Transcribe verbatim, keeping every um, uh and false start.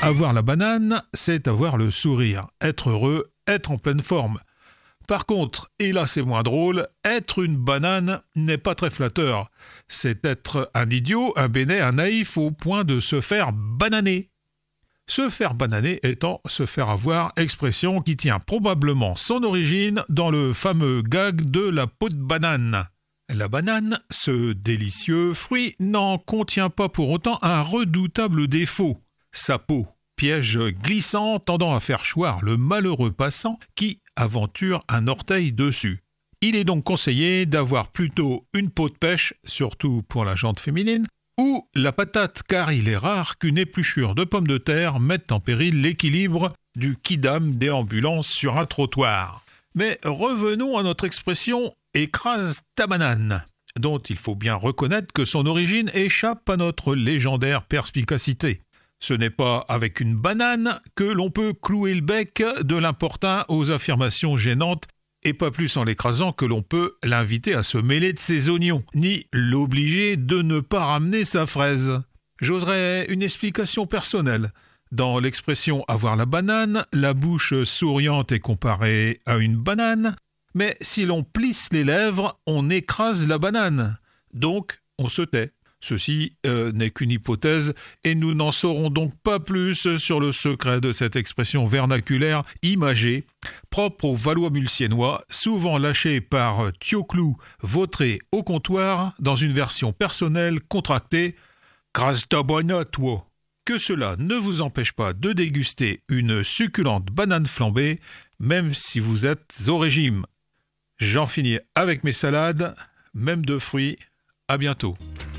Avoir la banane, c'est avoir le sourire, être heureux, être en pleine forme. Par contre, et là c'est moins drôle, être une banane n'est pas très flatteur. C'est être un idiot, un bénet, un naïf au point de se faire bananer. Se faire bananer étant se faire avoir, expression qui tient probablement son origine dans le fameux gag de la peau de banane. La banane, ce délicieux fruit, n'en contient pas pour autant un redoutable défaut. Sa peau, piège glissant tendant à faire choir le malheureux passant qui aventure un orteil dessus. Il est donc conseillé d'avoir plutôt une peau de pêche, surtout pour la jante féminine, ou la patate, car il est rare qu'une épluchure de pommes de terre mette en péril l'équilibre du quidam déambulant sur un trottoir. Mais revenons à notre expression « écrase ta banane », dont il faut bien reconnaître que son origine échappe à notre légendaire perspicacité. Ce n'est pas avec une banane que l'on peut clouer le bec de l'importun aux affirmations gênantes et pas plus en l'écrasant que l'on peut l'inviter à se mêler de ses oignons, ni l'obliger de ne pas ramener sa fraise. J'oserais une explication personnelle. Dans l'expression « avoir la banane », la bouche souriante est comparée à une banane, mais si l'on plisse les lèvres, on écrase la banane. Donc, on se tait. Ceci euh, n'est qu'une hypothèse et nous n'en saurons donc pas plus sur le secret de cette expression vernaculaire imagée, propre aux Valois-Mulciennois, souvent lâchée par Thioclou, vautré au comptoir, dans une version personnelle contractée « Crase ta banane, toi !» Que cela ne vous empêche pas de déguster une succulente banane flambée, même si vous êtes au régime. J'en finis avec mes salades, même de fruits. À bientôt.